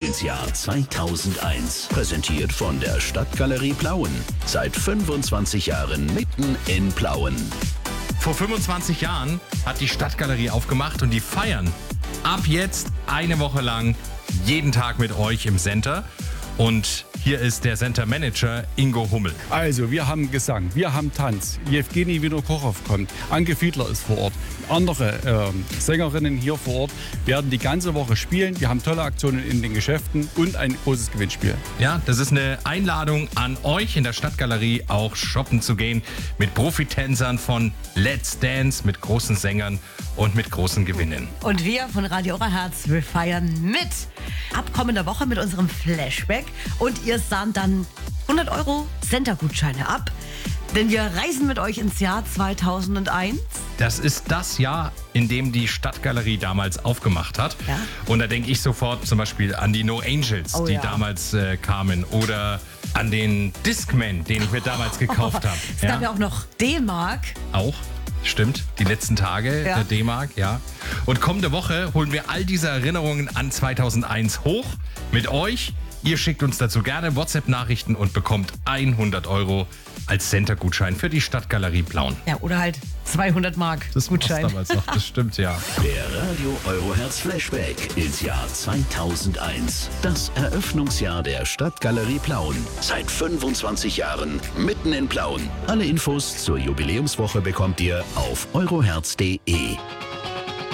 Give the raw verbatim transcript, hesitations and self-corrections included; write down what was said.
ins Jahr zweitausendeins. Präsentiert von der Stadtgalerie Plauen. Seit fünfundzwanzig Jahren mitten in Plauen. Vor fünfundzwanzig Jahren hat die Stadtgalerie aufgemacht und die feiern ab jetzt eine Woche lang jeden Tag mit euch im Center. Und hier ist der Center-Manager Ingo Hummel. Also, wir haben Gesang, wir haben Tanz. Jewgeni Winokochow kommt. Anke Fiedler ist vor Ort. Andere äh, Sängerinnen hier vor Ort werden die ganze Woche spielen. Wir haben tolle Aktionen in den Geschäften und ein großes Gewinnspiel. Ja, das ist eine Einladung an euch in der Stadtgalerie auch shoppen zu gehen mit Profitänzern von Let's Dance, mit großen Sängern und mit großen Gewinnen. Und wir von Radio Oberherz, wir feiern mit. Ab kommender Woche mit unserem Flashback. Und ihr sahnt dann hundert Euro Center-Gutscheine ab. Denn wir reisen mit euch ins Jahr zweitausendeins. Das ist das Jahr, in dem die Stadtgalerie damals aufgemacht hat. Ja. Und da denke ich sofort zum Beispiel an die No Angels, Oh die ja. damals äh, kamen. Oder an den Discman, den ich mir damals gekauft habe. Es gab ja auch noch D-Mark. Auch. Stimmt, die letzten Tage Ja. der D-Mark, ja. Und kommende Woche holen wir all diese Erinnerungen an zweitausendeins hoch mit euch. Ihr schickt uns dazu gerne WhatsApp-Nachrichten und bekommt hundert Euro als Center-Gutschein für die Stadtgalerie Plauen. Ja, oder halt zweihundert Mark Das Gutschein. war's damals noch, das stimmt, ja. Der Radio Euroherz Flashback ins Jahr zweitausendeins. Das Eröffnungsjahr der Stadtgalerie Plauen. Seit fünfundzwanzig Jahren mitten in Plauen. Alle Infos zur Jubiläumswoche bekommt ihr auf euroherz punkt de.